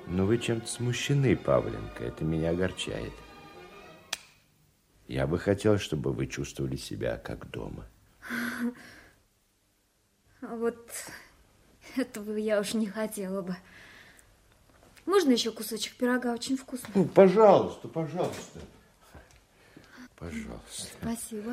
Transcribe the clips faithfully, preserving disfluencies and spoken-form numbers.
Но вы чем-то смущены, Павленька. Это меня огорчает. Я бы хотел, чтобы вы чувствовали себя как дома. Вот этого я уж не хотела бы. Можно еще кусочек пирога? Очень вкусно. Ну, пожалуйста, пожалуйста. Пожалуйста. Спасибо.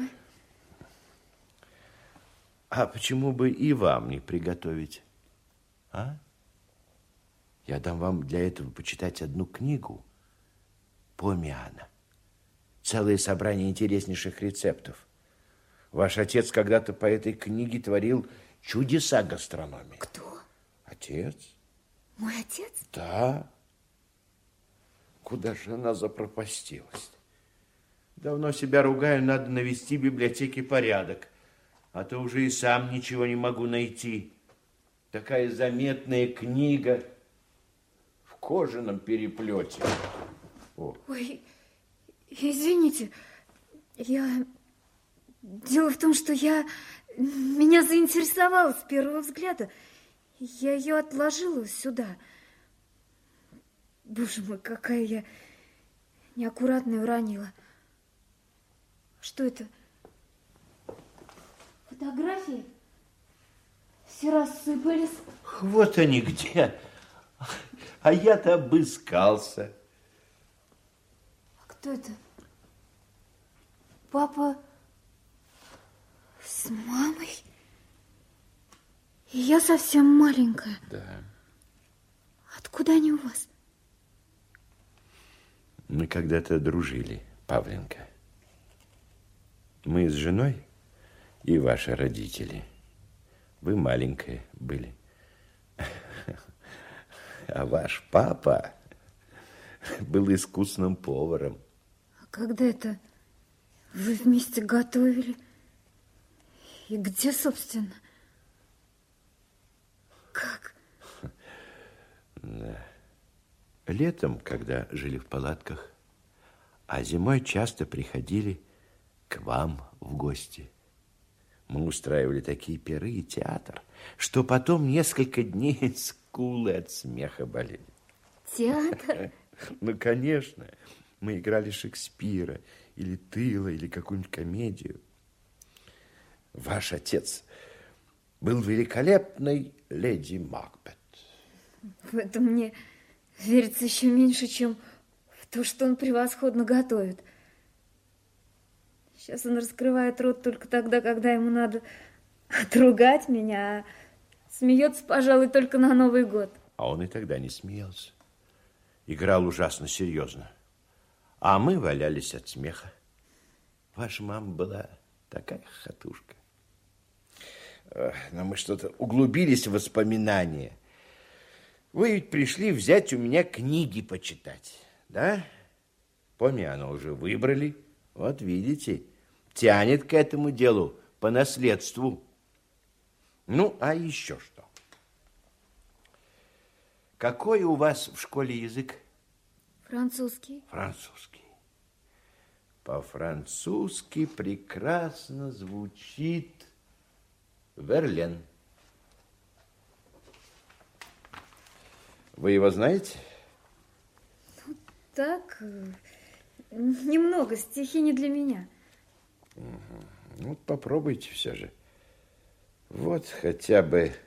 А почему бы и вам не приготовить? А? Я дам вам для этого почитать одну книгу Помиана. Целое собрание интереснейших рецептов. Ваш отец когда-то по этой книге творил чудеса гастрономии. Кто? Отец. Мой отец? Да. Куда же она запропастилась? Давно себя ругаю, надо навести в библиотеке порядок. А то уже и сам ничего не могу найти. Такая заметная книга в кожаном переплете. О. Ой, извините, я... Дело в том, что я... Меня заинтересовала с первого взгляда. Я ее отложила сюда. Боже мой, какая я неаккуратная уронила. Что это? Фотографии? Все рассыпались. Вот они где. А я-то обыскался. А кто это? Папа с мамой? И я совсем маленькая. Да. Откуда они у вас? Мы когда-то дружили, Павленька. Мы с женой и ваши родители. Вы маленькая были. А ваш папа был искусным поваром. А когда это вы вместе готовили? И где, собственно? Как? Да. Летом, когда жили в палатках, а зимой часто приходили к вам в гости. Мы устраивали такие пиры и театр, что потом несколько дней скулы от смеха болели. Театр? Ну, конечно. Мы играли Шекспира или Тыла, или какую-нибудь комедию. Ваш отец был великолепной леди Макбет. В этом мне верится еще меньше, чем в то, что он превосходно готовит. Сейчас он раскрывает рот только тогда, когда ему надо отругать меня, а смеется, пожалуй, только на Новый год. А он и тогда не смеялся. Играл ужасно серьезно. А мы валялись от смеха. Ваша мама была такая хохотушка. Но мы что-то углубились в воспоминания. Вы ведь пришли взять у меня книги почитать, да? Помиана уже выбрали. Вот видите, тянет к этому делу по наследству. Ну, а еще что? Какой у вас в школе язык? Французский. Французский. По-французски прекрасно звучит Верлен. Вы его знаете? Ну, так, немного, стихи не для меня. Угу. Ну, попробуйте все же. Вот хотя бы